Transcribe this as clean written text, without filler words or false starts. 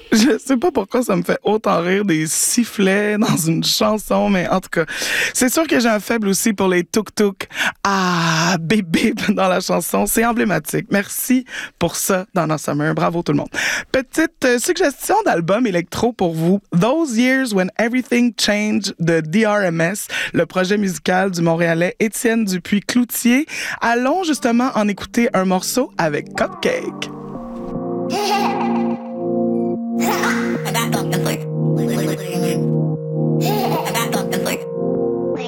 Je sais pas pourquoi ça me fait autant rire des sifflets dans une chanson, mais en tout cas, c'est sûr que j'ai un faible aussi pour les tuk-tuk. Ah, bip bip dans la chanson, c'est emblématique. Merci pour ça, Donna Summer. Bravo tout le monde. Petite suggestion d'album électro pour vous. Those Years When Everything Changed de DRMS, le projet musical du Montréalais Étienne Dupuis-Cloutier. Allons justement en écouter un morceau avec Cupcake.